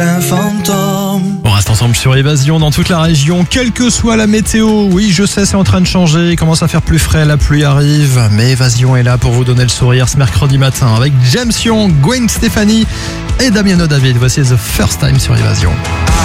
On reste ensemble sur Évasion dans toute la région, quelle que soit la météo. Oui, je sais, c'est en train de changer, il commence à faire plus frais, la pluie arrive, mais Évasion est là pour vous donner le sourire ce mercredi matin avec James Young, Gwen Stefani et Damiano David. Voici The First Time sur Évasion.